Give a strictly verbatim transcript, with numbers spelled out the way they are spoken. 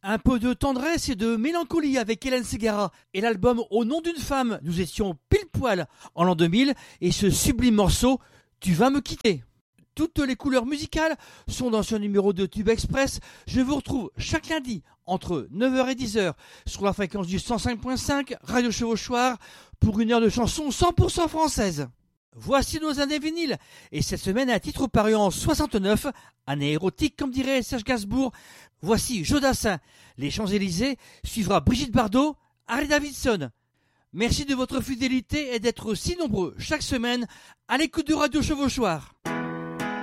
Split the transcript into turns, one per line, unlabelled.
Un peu de tendresse et de mélancolie avec Hélène Ségara et l'album Au nom d'une femme. Nous étions pile poil en l'an deux mille et ce sublime morceau Tu vas me quitter. Toutes les couleurs musicales sont dans ce numéro de Tube Express. Je vous retrouve chaque lundi entre neuf heures et dix heures sur la fréquence du cent cinq point cinq Radio Chevauchoir pour une heure de chansons cent pour cent françaises. Voici nos années vinyles, et cette semaine un titre paru en soixante-neuf, année érotique comme dirait Serge Gainsbourg. Voici Jodassin, Les Champs-Élysées, suivra Brigitte Bardot, Harley Davidson. Merci de votre fidélité et d'être si nombreux chaque semaine à l'écoute de Radio Chevauchoir.